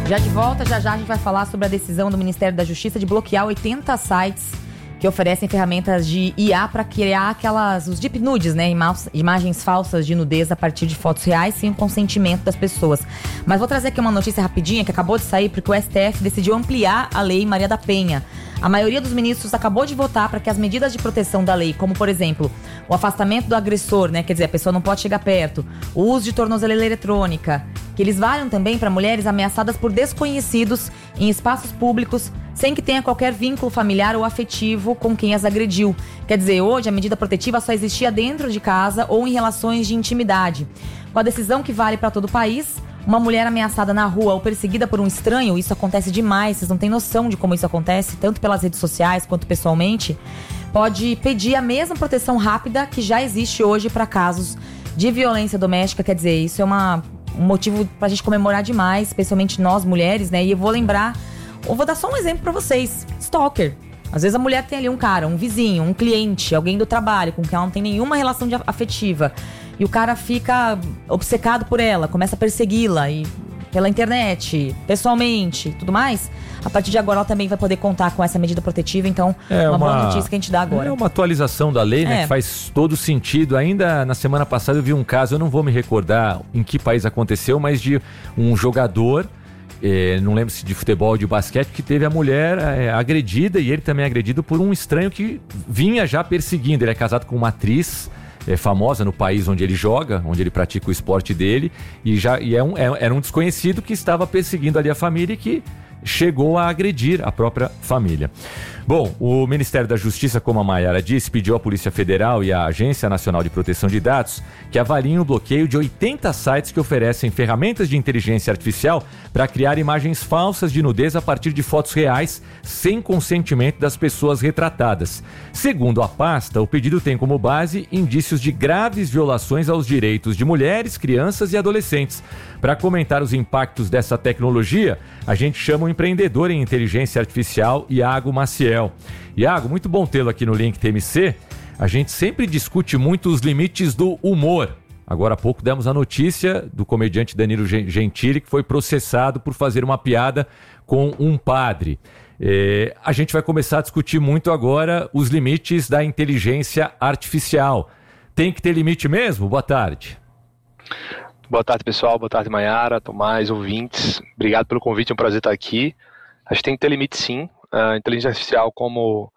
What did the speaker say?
Já de volta, já a gente vai falar sobre a decisão do Ministério da Justiça de bloquear 80 sites que oferecem ferramentas de IA para criar os deep nudes, né? Imagens falsas de nudez a partir de fotos reais sem o consentimento das pessoas. Mas vou trazer aqui uma notícia rapidinha que acabou de sair porque o STF decidiu ampliar a Lei Maria da Penha. A maioria dos ministros acabou de votar para que as medidas de proteção da lei, como por exemplo, o afastamento do agressor, né? Quer dizer, a pessoa não pode chegar perto, o uso de tornozeleira eletrônica, que eles valham também para mulheres ameaçadas por desconhecidos em espaços públicos, sem que tenha qualquer vínculo familiar ou afetivo com quem as agrediu. Quer dizer, hoje a medida protetiva só existia dentro de casa ou em relações de intimidade. Com a decisão que vale para todo o país, uma mulher ameaçada na rua ou perseguida por um estranho, isso acontece demais, vocês não têm noção de como isso acontece, tanto pelas redes sociais quanto pessoalmente, pode pedir a mesma proteção rápida que já existe hoje para casos de violência doméstica. Quer dizer, isso é um motivo pra gente comemorar demais, especialmente nós mulheres, né? E eu vou dar só um exemplo pra vocês. Stalker. Às vezes a mulher tem ali um cara, um vizinho, um cliente, alguém do trabalho com quem ela não tem nenhuma relação afetiva. E o cara fica obcecado por ela, começa a persegui-la pela internet, pessoalmente, tudo mais. A partir de agora ela também vai poder contar com essa medida protetiva, então uma boa notícia que a gente dá agora. É uma atualização da lei, né, que faz todo sentido. Ainda na semana passada eu vi um caso, eu não vou me recordar em que país aconteceu, mas de um jogador, não lembro se de futebol ou de basquete, que teve a mulher agredida e ele também agredido por um estranho que vinha já perseguindo. Ele é casado com uma atriz famosa no país onde ele joga, onde ele pratica o esporte dele, era um desconhecido que estava perseguindo ali a família e que chegou a agredir a própria família. Bom, o Ministério da Justiça, como a Mayara disse, pediu à Polícia Federal e à Agência Nacional de Proteção de Dados que avaliem o bloqueio de 80 sites que oferecem ferramentas de inteligência artificial para criar imagens falsas de nudez a partir de fotos reais, sem consentimento das pessoas retratadas. Segundo a pasta, o pedido tem como base indícios de graves violações aos direitos de mulheres, crianças e adolescentes. Para comentar os impactos dessa tecnologia, a gente chama o empreendedor em inteligência artificial, Iago Maciel. Iago, muito bom tê-lo aqui no Link TMC. A gente sempre discute muito os limites do humor. Agora há pouco demos a notícia do comediante Danilo Gentili, que foi processado por fazer uma piada com um padre. A gente vai começar a discutir muito agora os limites da inteligência artificial. Tem que ter limite mesmo? Boa tarde. Boa tarde, pessoal. Boa tarde, Mayara, Tomás, ouvintes. Obrigado pelo convite, é um prazer estar aqui. Acho que tem que ter limite, sim. A inteligência artificial, como